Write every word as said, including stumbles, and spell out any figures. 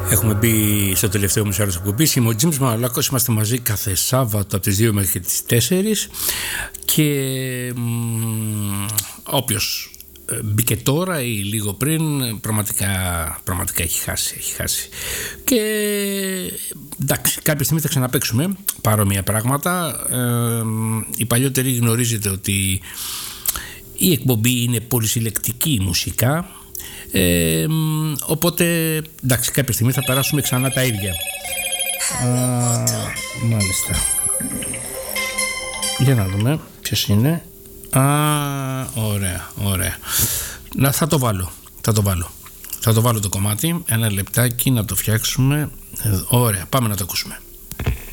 Έχουμε μπει στο τελευταίο μισό ώρα της εκπομπής. Είμαι ο Τζίμς Μανολάκος, είμαστε μαζί κάθε Σάββατο από τις δύο μέχρι τις τέσσερις και μ, όποιος μπήκε τώρα ή λίγο πριν πραγματικά, πραγματικά έχει χάσει, έχει χάσει. Και εντάξει, κάποια στιγμή θα ξαναπαίξουμε παρόμοια πράγματα. Ε, οι παλιότεροι γνωρίζετε ότι η εκπομπή είναι πολυσυλλεκτική μουσικά. Ε, οπότε εντάξει, κάποια στιγμή θα περάσουμε ξανά τα ίδια. Α, μάλιστα. Για να δούμε ποιος είναι. Α, ωραία, ωραία. Να, θα το βάλω, θα το βάλω. Θα το βάλω το κομμάτι, ένα λεπτάκι να το φτιάξουμε. Ωραία, πάμε να το ακούσουμε.